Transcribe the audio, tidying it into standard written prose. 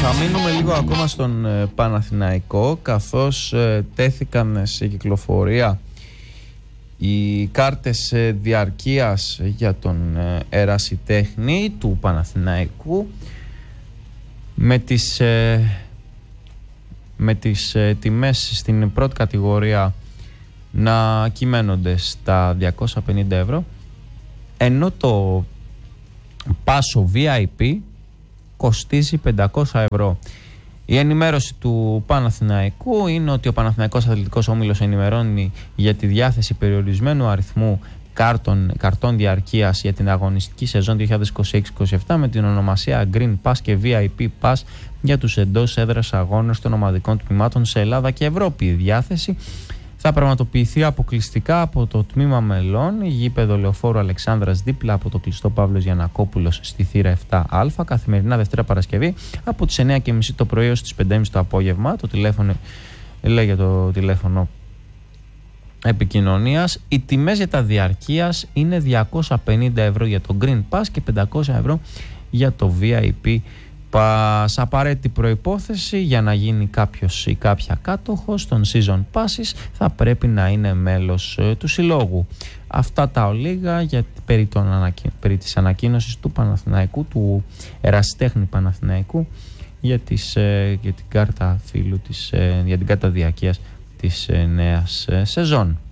Θα μείνουμε λίγο ακόμα στον Παναθηναϊκό, καθώς τέθηκαν σε κυκλοφορία οι κάρτες διαρκείας για τον ερασιτέχνη του Παναθηναϊκού με τις τιμές στην πρώτη κατηγορία να κυμαίνονται στα 250 ευρώ, ενώ το πάσο VIP κοστίζει 500 ευρώ. Η ενημέρωση του Παναθηναϊκού είναι ότι ο Παναθηναϊκός Αθλητικός Όμιλος ενημερώνει για τη διάθεση περιορισμένου αριθμού καρτών διαρκείας για την αγωνιστική σεζόν 2026-27 με την ονομασία Green Pass και VIP Pass για τους εντός έδρας αγώνες των ομαδικών τμήματων σε Ελλάδα και Ευρώπη. Η διάθεση θα πραγματοποιηθεί αποκλειστικά από το τμήμα μελών, γήπεδο Λεωφόρου Αλεξάνδρας δίπλα από το κλειστό Παύλος Γιαννακόπουλος στη θύρα 7α, καθημερινά Δευτέρα Παρασκευή από τις 9.30 το πρωί έως τις 5.30 το απόγευμα. Το τηλέφωνο λέγε το τηλέφωνο επικοινωνίας. Οι τιμές για τα διαρκείας είναι 250 ευρώ για το Green Pass και 500 ευρώ για το VIP Pass. Απαραίτητη προϋπόθεση για να γίνει κάποιος ή κάποια κάτοχος των season passes θα πρέπει να είναι μέλος του συλλόγου. Αυτά τα ολίγα περί της ανακοίνωσης του Παναθηναϊκού, του ερασιτέχνη Παναθηναϊκού για την κάρτα φύλου για την κάρτα διαρκείας της νέας σεζόν.